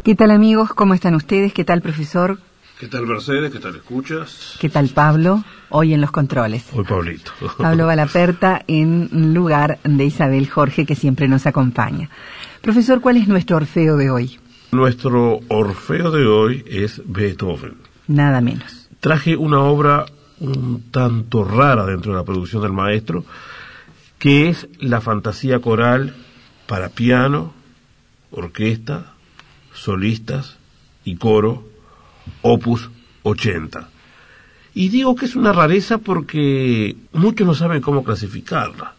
¿Qué tal, amigos? ¿Cómo están ustedes? ¿Qué tal, profesor? ¿Qué tal, Mercedes? ¿Qué tal, escuchas? ¿Qué tal, Pablo? Hoy en los controles. Hoy Pablito. Pablo Valaperta en lugar de Isabel Jorge, que siempre nos acompaña. Profesor, ¿cuál es nuestro Orfeo de hoy? Nuestro Orfeo de hoy es Beethoven. Nada menos. Traje una obra un tanto rara dentro de la producción del maestro, que es la fantasía coral para piano, orquesta, solistas y coro, opus 80. Y digo que es una rareza porque muchos no saben cómo clasificarla.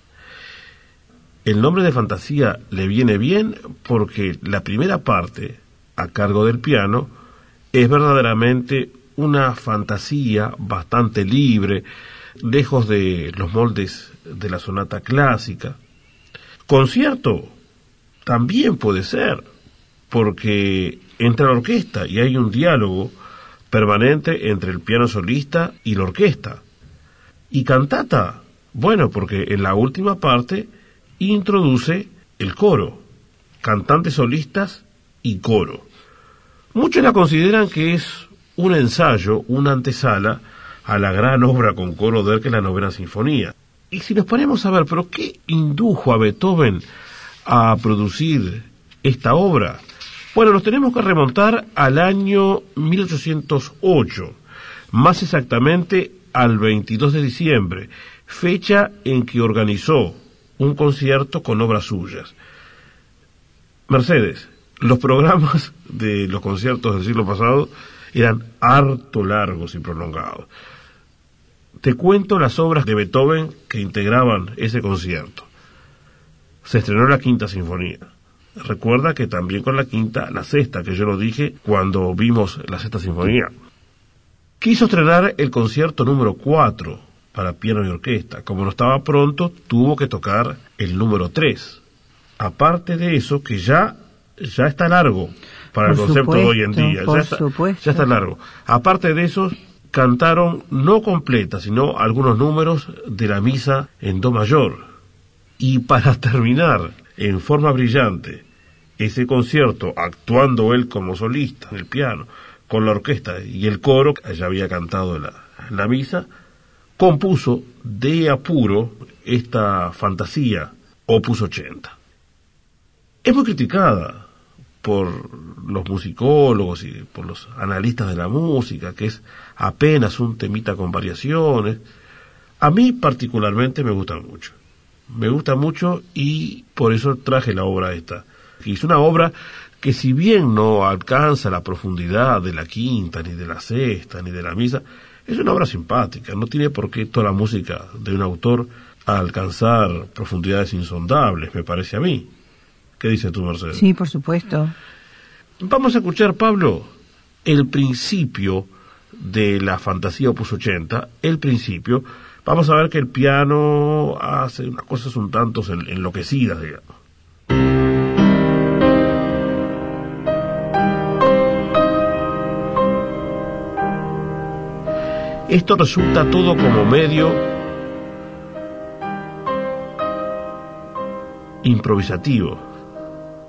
El nombre de fantasía le viene bien porque la primera parte, a cargo del piano, es verdaderamente una fantasía bastante libre, lejos de los moldes de la sonata clásica. Concierto también puede ser, porque entra la orquesta y hay un diálogo permanente entre el piano solista y la orquesta. Y cantata, bueno, porque en la última parte introduce el coro, cantantes solistas y coro. Muchos la consideran que es un ensayo, una antesala a la gran obra con coro de él, que es la Novena Sinfonía. Y si nos ponemos a ver, ¿pero qué indujo a Beethoven a producir esta obra? Bueno, nos tenemos que remontar al año 1808, más exactamente al 22 de diciembre, fecha en que organizó un concierto con obras suyas. Mercedes, los programas de los conciertos del siglo pasado eran harto largos y prolongados. Te cuento las obras de Beethoven que integraban ese concierto. Se estrenó la Quinta Sinfonía. Recuerda que también con la quinta, la sexta, que yo lo dije cuando vimos la Sexta Sinfonía. Quiso estrenar el concierto número 4 para piano y orquesta. Como no estaba pronto, tuvo que tocar el número 3. Aparte de eso, que ya está largo para el concepto de hoy en día. Ya está largo. Aparte de eso, cantaron no completa, sino algunos números de la misa en do mayor. Y para terminar en forma brillante ese concierto, actuando él como solista en el piano, con la orquesta y el coro, que ya había cantado la misa, compuso de apuro esta fantasía, opus 80. Es muy criticada por los musicólogos y por los analistas de la música, que es apenas un temita con variaciones. A mí particularmente me gusta mucho y por eso traje la obra esta. Es una obra que, si bien no alcanza la profundidad de la quinta, ni de la sexta, ni de la misa, es una obra simpática. No tiene por qué toda la música de un autor alcanzar profundidades insondables, me parece a mí. ¿Qué dices tú, Mercedes? Sí, por supuesto. Vamos a escuchar, Pablo, el principio de la fantasía opus 80, el principio. Vamos a ver que el piano hace unas cosas un tanto enloquecidas, digamos. Esto resulta todo como medio improvisativo.